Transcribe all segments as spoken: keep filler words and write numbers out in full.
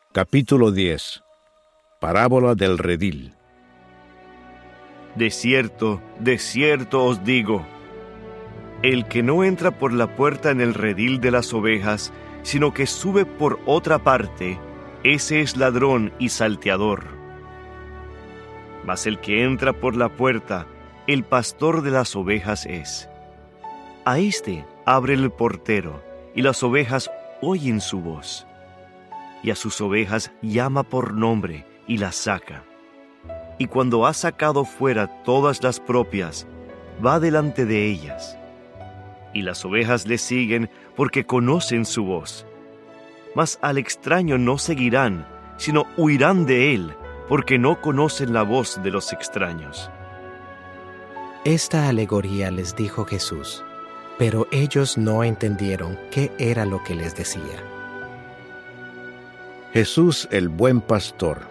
Capítulo diez. Parábola del redil. De cierto, de cierto os digo, el que no entra por la puerta en el redil de las ovejas, sino que sube por otra parte, ese es ladrón y salteador. Mas el que entra por la puerta, el pastor de las ovejas es. A éste abre el portero, y las ovejas oyen su voz. Y a sus ovejas llama por nombre, y las saca. Y cuando ha sacado fuera todas las propias, va delante de ellas. Y las ovejas le siguen porque conocen su voz. Mas al extraño no seguirán, sino huirán de él, porque no conocen la voz de los extraños. Esta alegoría les dijo Jesús, pero ellos no entendieron qué era lo que les decía. Jesús el buen pastor.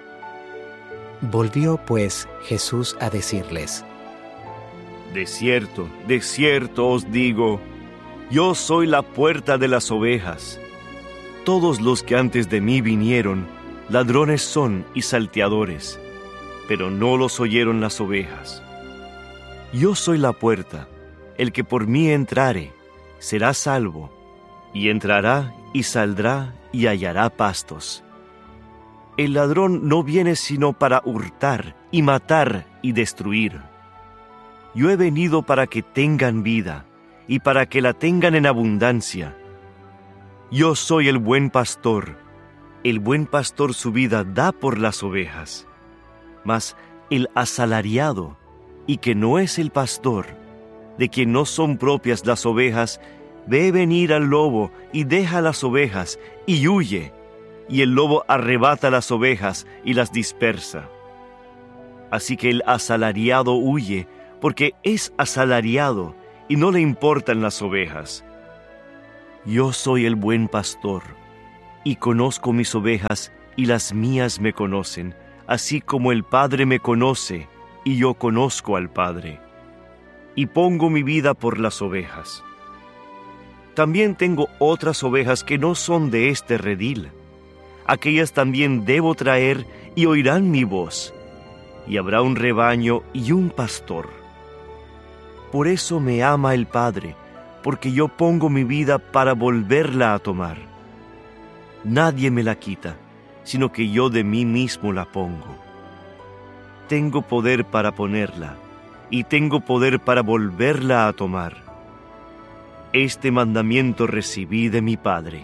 Volvió pues Jesús a decirles: De cierto, de cierto os digo, yo soy la puerta de las ovejas. Todos los que antes de mí vinieron, ladrones son y salteadores, pero no los oyeron las ovejas. Yo soy la puerta, el que por mí entrare, será salvo, y entrará y saldrá y hallará pastos. El ladrón no viene sino para hurtar y matar y destruir. Yo he venido para que tengan vida, y para que la tengan en abundancia. Yo soy el buen pastor. El buen pastor su vida da por las ovejas. Mas el asalariado, y que no es el pastor, de quien no son propias las ovejas, ve venir al lobo y deja las ovejas y huye, y el lobo arrebata las ovejas y las dispersa. Así que el asalariado huye, porque es asalariado y no le importan las ovejas. Yo soy el buen pastor, y conozco mis ovejas, y las mías me conocen, así como el Padre me conoce, y yo conozco al Padre. Y pongo mi vida por las ovejas. También tengo otras ovejas que no son de este redil. Aquellas también debo traer, y oirán mi voz, y habrá un rebaño y un pastor. Por eso me ama el Padre, porque yo pongo mi vida para volverla a tomar. Nadie me la quita, sino que yo de mí mismo la pongo. Tengo poder para ponerla, y tengo poder para volverla a tomar. Este mandamiento recibí de mi Padre.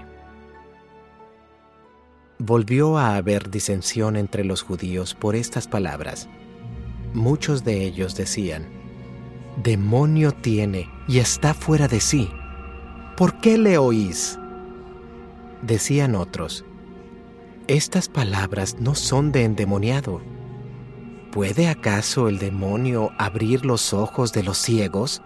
Volvió a haber disensión entre los judíos por estas palabras. Muchos de ellos decían: Demonio tiene y está fuera de sí. ¿Por qué le oís? Decían otros: Estas palabras no son de endemoniado. ¿Puede acaso el demonio abrir los ojos de los ciegos?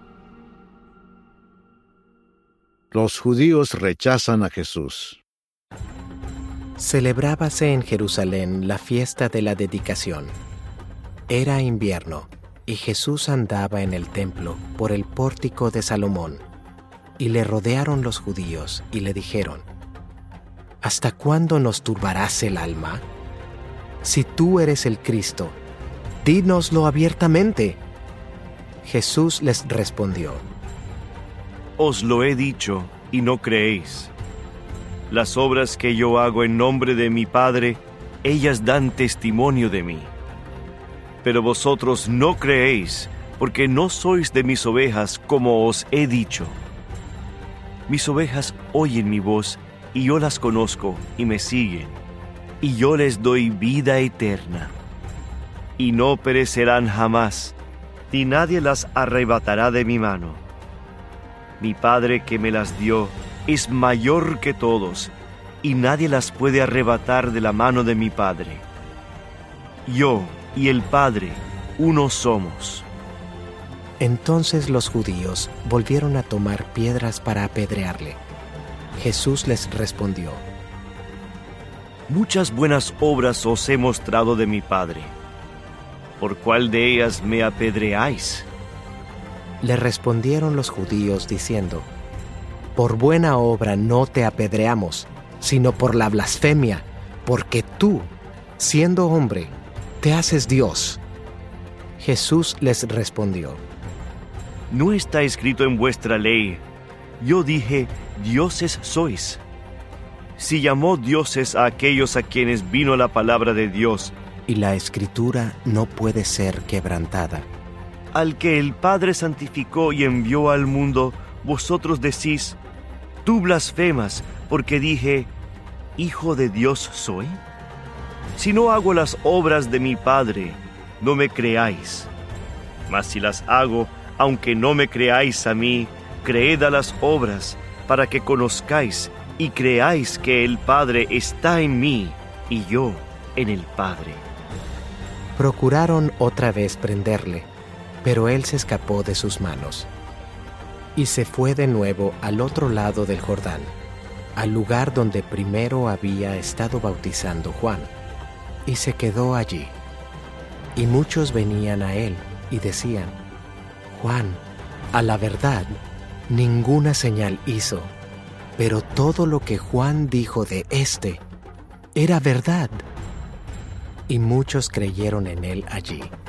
Los judíos rechazan a Jesús. Celebrábase en Jerusalén la fiesta de la dedicación. Era invierno, y Jesús andaba en el templo por el pórtico de Salomón. Y le rodearon los judíos y le dijeron: ¿Hasta cuándo nos turbarás el alma? Si tú eres el Cristo, dínoslo abiertamente. Jesús les respondió: Os lo he dicho, y no creéis. Las obras que yo hago en nombre de mi Padre, ellas dan testimonio de mí. Pero vosotros no creéis, porque no sois de mis ovejas, como os he dicho. Mis ovejas oyen mi voz, y yo las conozco, y me siguen, y yo les doy vida eterna. Y no perecerán jamás, ni nadie las arrebatará de mi mano. Mi Padre que me las dio es mayor que todos, y nadie las puede arrebatar de la mano de mi Padre. Yo y el Padre, uno somos. Entonces los judíos volvieron a tomar piedras para apedrearle. Jesús les respondió: Muchas buenas obras os he mostrado de mi Padre. ¿Por cuál de ellas me apedreáis? Le respondieron los judíos diciendo: Por buena obra no te apedreamos, sino por la blasfemia, porque tú, siendo hombre, te haces Dios. Jesús les respondió: ¿No está escrito en vuestra ley: yo dije, dioses sois? Si llamó dioses a aquellos a quienes vino la palabra de Dios, y la Escritura no puede ser quebrantada. Al que el Padre santificó y envió al mundo, vosotros decís: tú blasfemas, porque dije, ¿hijo de Dios soy? Si no hago las obras de mi Padre, no me creáis. Mas si las hago, aunque no me creáis a mí, creed a las obras, para que conozcáis y creáis que el Padre está en mí y yo en el Padre. Procuraron otra vez prenderle, pero él se escapó de sus manos. Y se fue de nuevo al otro lado del Jordán, al lugar donde primero había estado bautizando Juan, y se quedó allí. Y muchos venían a él y decían: Juan, a la verdad, ninguna señal hizo, pero todo lo que Juan dijo de éste era verdad. Y muchos creyeron en él allí.